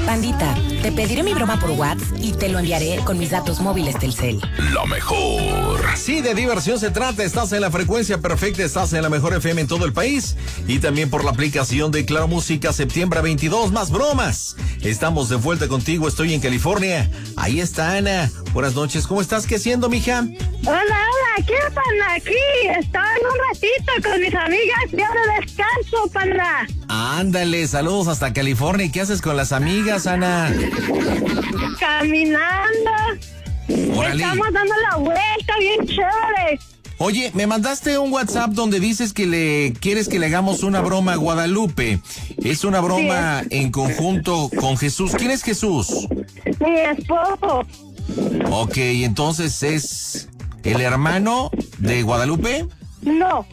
Pandita, te pediré mi broma por WhatsApp y te lo enviaré con mis datos móviles Telcel. La mejor. Sí, de diversión se trata. Estás en la frecuencia perfecta, estás en la mejor FM en todo el país. Y también por la aplicación de Claro Música, septiembre 22, más bromas. Estamos de vuelta contigo, estoy en California. Ahí está Ana. Buenas noches, ¿cómo estás? ¿Qué haciendo, mija? Hola, ¿qué pasa aquí? Estaba en un ratito con mis amigas, ya de descanso, panda. Ándale, saludos hasta California. ¿Y qué haces con las amigas, Ana? Caminando. Órale. Estamos dando la vuelta, bien chévere. Oye, me mandaste un WhatsApp donde dices que quieres que le hagamos una broma a Guadalupe. Es una broma en conjunto con Jesús. ¿Quién es Jesús? Mi esposo. Ok, entonces es el hermano de Guadalupe. No,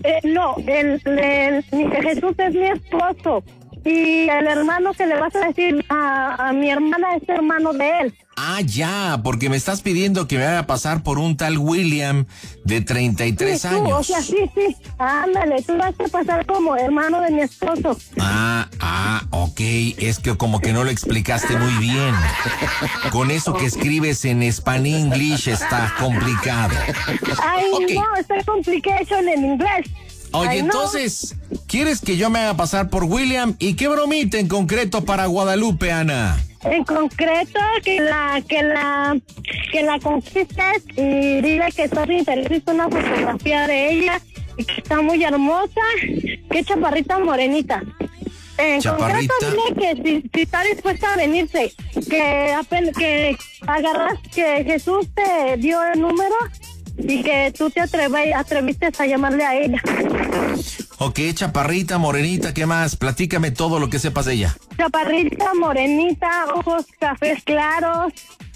Jesús es mi esposo. Y el hermano que le vas a decir a mi hermana es hermano de él. Ah, ya, porque me estás pidiendo que me haga pasar por un tal William de 33 sí, tú, años. O sea, sí. Ándale, tú vas a pasar como hermano de mi esposo. Ok. Es que como que no lo explicaste muy bien. Con eso que escribes en Spanglish está complicado. Ay, okay. No, está complication en inglés. Oye, Ay, no. entonces, ¿quieres que yo me haga pasar por William? ¿Y qué bromita en concreto para Guadalupe, Ana? En concreto, que la conquistes y dile que estás interesado en una fotografía de ella y que está muy hermosa, que chaparrita morenita. En Chaparrita. concreto, dile que si está dispuesta a venirse, que agarras, que Jesús te dio el número y que tú te atreviste a llamarle a ella. Ok, chaparrita, morenita, ¿qué más? Platícame todo lo que sepas de ella. Chaparrita, morenita, ojos cafés claros,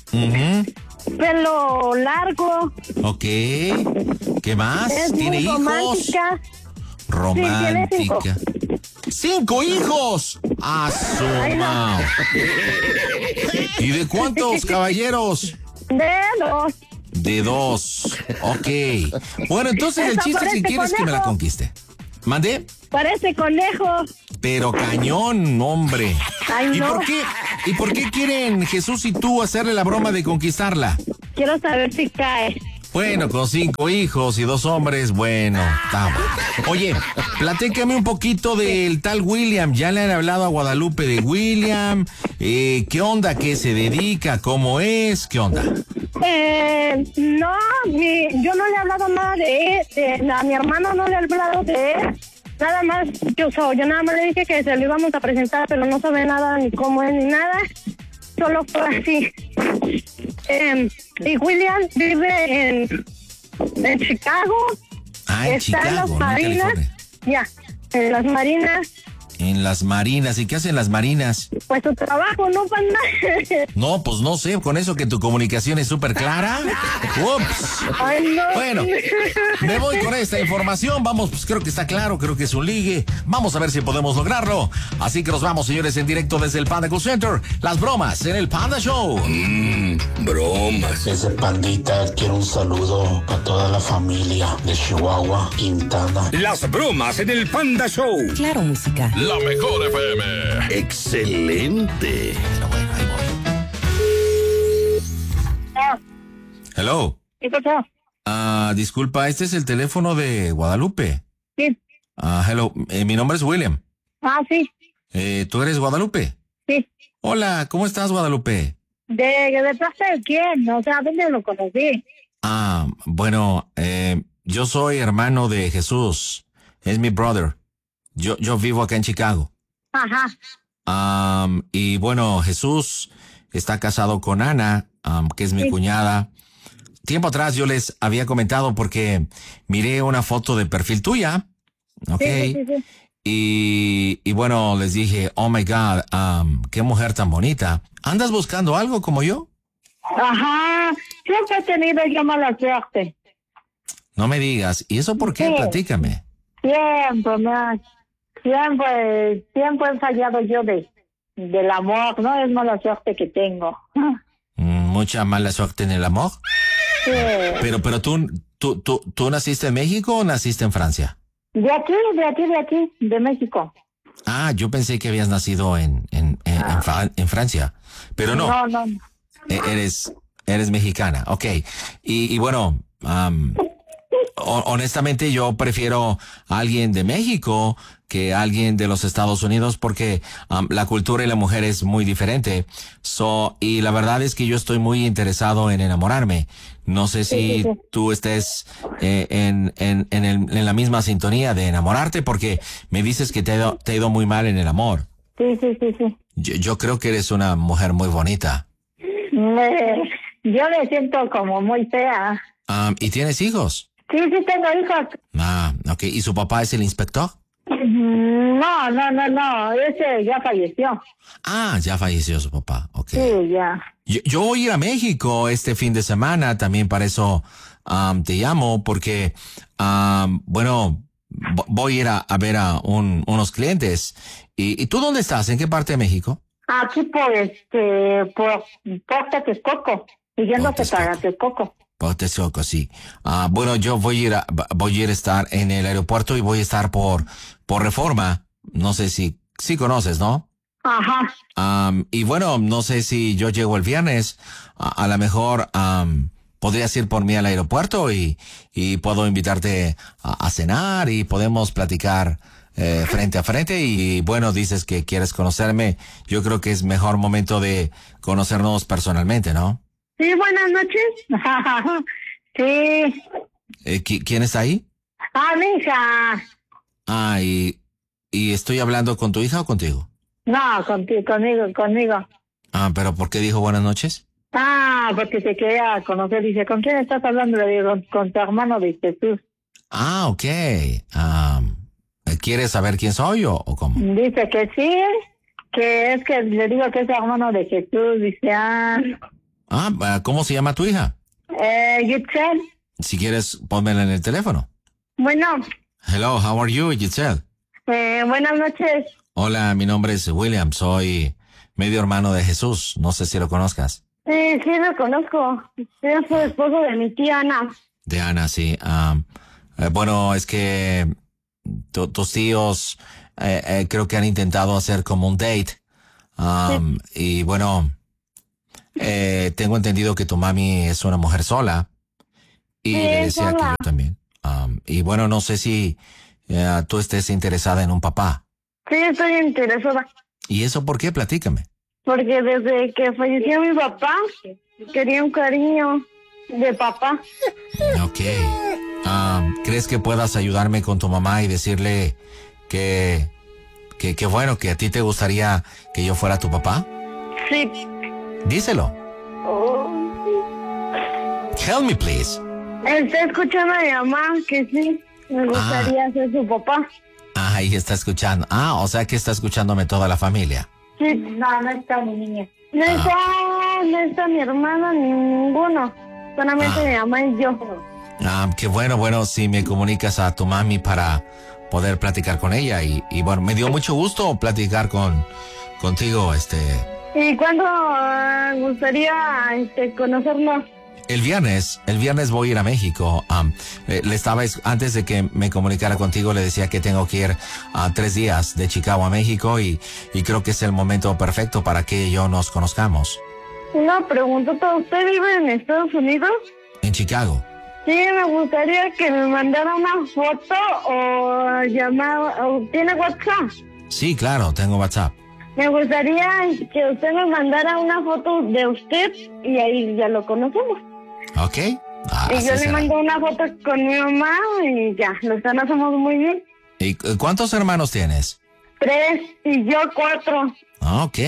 pelo largo. Ok, ¿qué más? Es ¿Tiene muy hijos? romántica. Romántica. Sí, tiene 5 hijos. ¡Ah, su mao! ¿Y de cuántos, caballeros? De 2. De 2. Ok. Bueno, entonces el Esa chiste si parece quieres que me la conejo. conquiste. ¿Mandé? Parece conejo. Pero cañón, hombre. Ay, ¿Y no. por qué quieren Jesús y tú hacerle la broma de conquistarla? Quiero saber si cae. Bueno, con 5 hijos y 2 hombres, bueno, está bueno. Oye, platícame un poquito del tal William. ¿Ya le han hablado a Guadalupe de William? ¿Qué onda? ¿Qué se dedica? ¿Cómo es? ¿Qué onda? No, yo no le he hablado nada de él. A mi hermano no le he hablado de él. Nada más, yo nada más le dije que se lo íbamos a presentar, pero no sabe nada ni cómo es ni nada. Solo fue así. Y William vive en Chicago. Ah, en Está Chicago, en las no en Marinas. California. Ya, en las Marinas. En las Marinas. ¿Y qué hacen las Marinas? Pues su trabajo, ¿no, panda? No, pues no sé, con eso que tu comunicación es súper clara. Ups. Ay, no. Bueno, me voy con esta información. Vamos, pues creo que está claro, creo que es un ligue. Vamos a ver si podemos lograrlo. Así que nos vamos, señores, en directo desde el Panda Cool Center. Las bromas en el Panda Show. Bromas. Desde Pandita quiero un saludo a toda la familia de Chihuahua, Quintana. Las bromas en el Panda Show. Claro Música. La mejor FM. Excelente. Pero bueno, ahí voy. Hello. ¿Qué pasó? Disculpa, este es el teléfono de Guadalupe. Sí. Hello, mi nombre es William. Sí. ¿Tú eres Guadalupe? Sí. Hola, ¿cómo estás, Guadalupe? ¿De parte de quién? O sea, ¿dónde lo conocí? Bueno, yo soy hermano de Jesús. Es mi brother. Yo vivo acá en Chicago. Ajá. Y bueno, Jesús está casado con Ana, que es mi cuñada. Tiempo atrás yo les había comentado porque miré una foto de perfil tuya. Ok. Sí. Y bueno, les dije, oh my God, qué mujer tan bonita. ¿Andas buscando algo como yo? Ajá. Siempre he tenido yo mala suerte. No me digas. ¿Y eso por qué? Sí. Platícame. Siempre he fallado yo del amor, no es mala suerte que tengo. Mucha mala suerte en el amor. Sí. Pero ¿tú naciste en México o naciste en Francia? De aquí, de México. Ah, yo pensé que habías nacido en Francia, pero no. No. Eres mexicana, ok. Y bueno, honestamente yo prefiero a alguien de México que a alguien de los Estados Unidos porque la cultura y la mujer es muy diferente. Y la verdad es que yo estoy muy interesado en enamorarme. No sé si tú estés en la misma sintonía de enamorarte porque me dices que te ha ido muy mal en el amor. Sí. Yo creo que eres una mujer muy bonita. Yo me siento como muy fea. ¿Y tienes hijos? Sí, tengo hijos. Ah, ok. ¿Y su papá es el inspector? No, ese ya falleció. Ah, ya falleció su papá, ok. Sí, ya. Yo voy a ir a México este fin de semana, también para eso te llamo, porque, bueno, voy a ir a ver a unos clientes. ¿Y tú dónde estás? ¿En qué parte de México? Aquí por Texcoco, yéndose para Texcoco. Por Texcoco, sí. Bueno, yo voy a ir a estar en el aeropuerto y voy a estar por Reforma. No sé si conoces, ¿no? Ajá. Y bueno, no sé si yo llego el viernes. A lo mejor podrías ir por mí al aeropuerto y puedo invitarte a cenar y podemos platicar frente a frente. Y bueno, dices que quieres conocerme. Yo creo que es mejor momento de conocernos personalmente, ¿no? Sí, buenas noches. Sí. ¿Quién está ahí? Mi hija. ¿Y estoy hablando con tu hija o contigo? No, conmigo. ¿Pero por qué dijo buenas noches? Porque se quería conocer. Dice, ¿con quién estás hablando? Le digo, con tu hermano de Jesús. Ok. ¿Quieres saber quién soy o cómo? Dice que sí, que es que le digo que es hermano de Jesús. Dice, ¿cómo se llama tu hija? Yitzel. Si quieres, pónmela en el teléfono. Bueno. Hello, how are you, Yitzel? Buenas noches. Hola, mi nombre es William, soy medio hermano de Jesús, no sé si lo conozcas. Sí, lo conozco, es el esposo de mi tía Ana. De Ana, sí. Bueno, es que tus tíos creo que han intentado hacer como un date. Sí. Y bueno, tengo entendido que tu mami es una mujer sola. Y sí, le decía sola. que yo también. Y bueno, no sé si tú estés interesada en un papá. Sí, estoy interesada. ¿Y eso por qué? Platícame. Porque desde que falleció mi papá, quería un cariño de papá. Ok. ¿Crees que puedas ayudarme con tu mamá y decirle que bueno, que a ti te gustaría que yo fuera tu papá? Sí. Díselo. Help me, please. Está escuchando a mi mamá que sí, me gustaría ser su papá. Ahí está escuchando. O sea que está escuchándome toda la familia. Sí, no está mi niña. No está mi hermana ni ninguno. Solamente mi mamá y yo. Qué bueno, si me comunicas a tu mami para poder platicar con ella. Y bueno, me dio mucho gusto platicar contigo, ¿Y cuándo gustaría conocernos? El viernes voy a ir a México. Antes de que me comunicara contigo, le decía que tengo que ir a 3 días de Chicago a México y creo que es el momento perfecto para que yo nos conozcamos. Una preguntota, ¿usted vive en Estados Unidos? En Chicago. Sí, me gustaría que me mandara una foto o llamada. ¿Tiene WhatsApp? Sí, claro, tengo WhatsApp. Me gustaría que usted me mandara una foto de usted y ahí ya lo conocemos. Ok. Y yo le mando una foto con mi mamá y ya, los conocemos muy bien. ¿Y cuántos hermanos tienes? 3 y yo 4. Ok.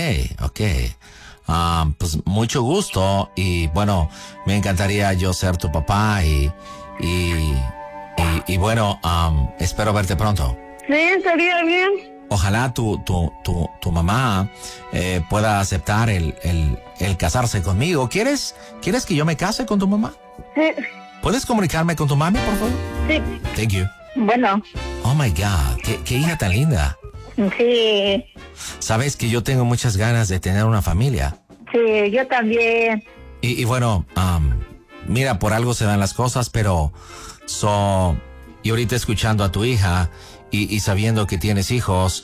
Pues mucho gusto y bueno, me encantaría yo ser tu papá y bueno, espero verte pronto. Sí, estaría bien. Ojalá tu mamá pueda aceptar el casarse conmigo. ¿Quieres que yo me case con tu mamá? Sí. ¿Puedes comunicarme con tu mami, por favor? Sí. Thank you. Bueno. Oh my God, qué hija tan linda. Sí. Sabes que yo tengo muchas ganas de tener una familia. Sí, yo también. Y bueno, mira, por algo se dan las cosas, pero y ahorita escuchando a tu hija y sabiendo que tienes hijos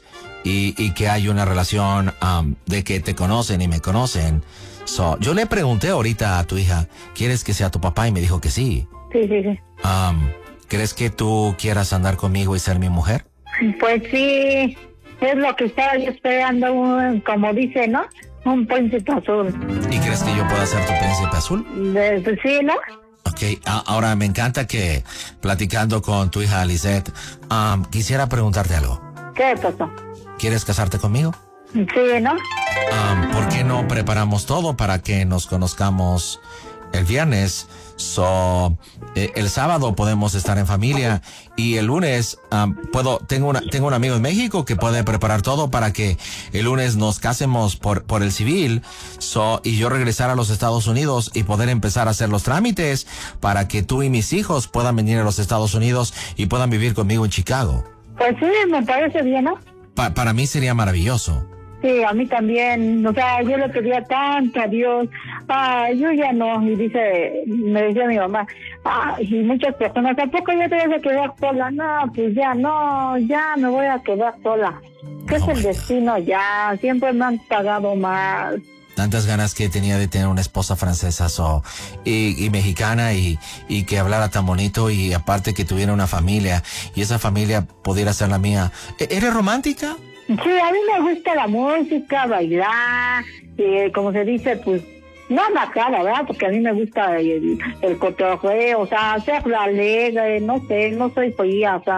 y que hay una relación de que te conocen y me conocen. So, yo le pregunté ahorita a tu hija, ¿quieres que sea tu papá? Y me dijo que sí. Sí. ¿Crees que tú quieras andar conmigo y ser mi mujer? Pues sí, es lo que estaba yo esperando, como dice, ¿no? Un príncipe azul. ¿Y crees que yo pueda ser tu príncipe azul? Pues sí, ¿no? Ok, ahora me encanta que platicando con tu hija Lisette, quisiera preguntarte algo. ¿Qué pasó? ¿Quieres casarte conmigo? Sí, ¿no? ¿Por qué no preparamos todo para que nos conozcamos el viernes? El sábado podemos estar en familia y el lunes tengo un amigo en México que puede preparar todo para que el lunes nos casemos por el civil y yo regresar a los Estados Unidos y poder empezar a hacer los trámites para que tú y mis hijos puedan venir a los Estados Unidos y puedan vivir conmigo en Chicago. Pues sí, me parece bien, ¿no? Para mí sería maravilloso. Sí, a mí también, o sea, yo le pedía tanto a Dios, yo ya no, y me decía mi mamá, y muchas personas, ¿tampoco ya te vas a quedar sola? No, pues ya me voy a quedar sola. ¿Qué es el destino ya? Siempre me han pagado más. Tantas ganas que tenía de tener una esposa francesa y mexicana y que hablara tan bonito y aparte que tuviera una familia y esa familia pudiera ser la mía. ¿Eres romántica? Sí, a mí me gusta la música, bailar, como se dice, pues, no matar, ¿verdad? Porque a mí me gusta el cotorreo, o sea, ser alegre, no sé, no soy fría, o sea,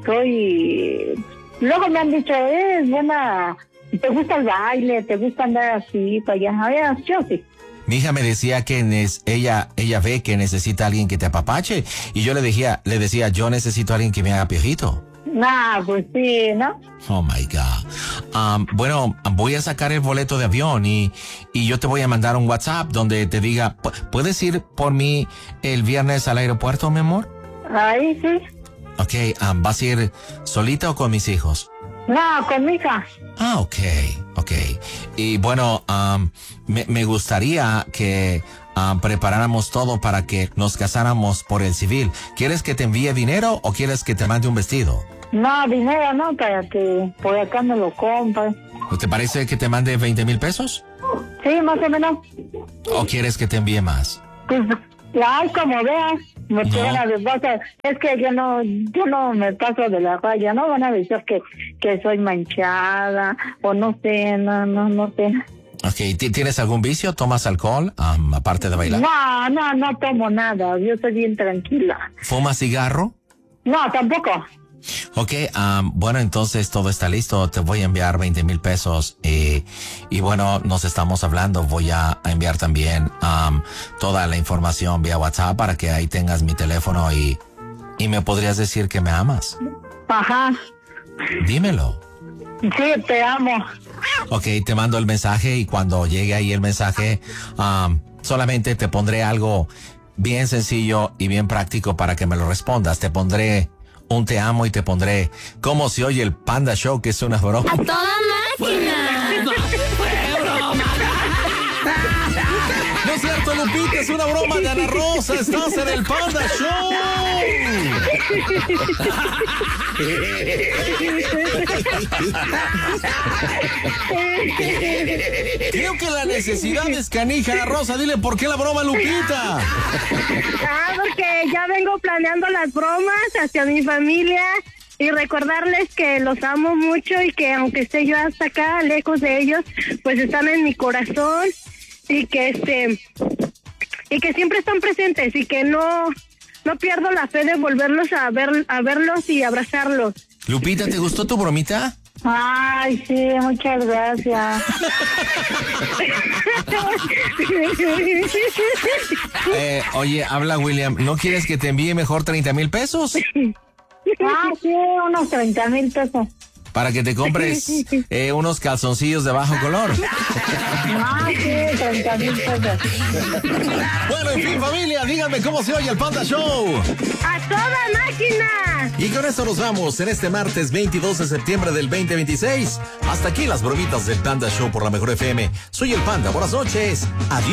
Luego me han dicho, buena, te gusta el baile, te gusta andar así, para allá, yo sí. Mi hija me decía que ella ve que necesita a alguien que te apapache y yo le decía, yo necesito a alguien que me haga piojito. Pues sí, ¿no? Oh my God. Bueno, voy a sacar el boleto de avión y yo te voy a mandar un WhatsApp donde te diga, ¿puedes ir por mí el viernes al aeropuerto, mi amor? Ahí sí. Ok, ¿vas a ir solita o con mis hijos? No, con mi hija. Ok. Y bueno, me gustaría que preparáramos todo para que nos casáramos por el civil. ¿Quieres que te envíe dinero o quieres que te mande un vestido? No, dinero no, para que por acá me lo compre. ¿Te parece que te mande 20,000 pesos? Sí, más o menos. ¿O quieres que te envíe más? Pues, como veas. Me quedan a desbasar. Es que yo no me paso de la raya, ¿no? Van a decir que soy manchada, o no sé, no sé. Ok, ¿tienes algún vicio? ¿Tomas alcohol, aparte de bailar? No tomo nada, yo soy bien tranquila. ¿Fumas cigarro? No, tampoco. Ok, bueno, entonces todo está listo, te voy a enviar 20,000 pesos y bueno, nos estamos hablando, voy a enviar también toda la información vía WhatsApp para que ahí tengas mi teléfono y me podrías decir que me amas. Ajá. Dímelo. Sí, te amo. Ok, te mando el mensaje y cuando llegue ahí el mensaje, solamente te pondré algo bien sencillo y bien práctico para que me lo respondas. Te pondré un te amo y te pondré cómo se oye el Panda Show, que es una broma. ¡A toda máquina! No es cierto, Lupita, es una broma de Ana Rosa. Estás en el Panda Show. Creo que la necesidad es canija, Ana Rosa. Dile por qué la broma, Lupita. Porque ya vengo planeando las bromas hacia mi familia y recordarles que los amo mucho y que aunque esté yo hasta acá, lejos de ellos, pues están en mi corazón y que siempre están presentes y que no pierdo la fe de volverlos a verlos y abrazarlos. Lupita, ¿te gustó tu bromita? Ay, sí, muchas gracias. Oye, habla William, ¿no quieres que te envíe mejor 30,000 pesos? Sí, unos 30,000 pesos. Para que te compres unos calzoncillos de bajo color. Sí, 30,000 pesos. Bueno, en fin, familia, díganme cómo se oye el Panda Show. ¡A toda máquina! Y con esto nos vamos en este martes 22 de septiembre del 2026. Hasta aquí las bromitas del Panda Show por la Mejor FM. Soy el Panda, buenas noches. Adiós.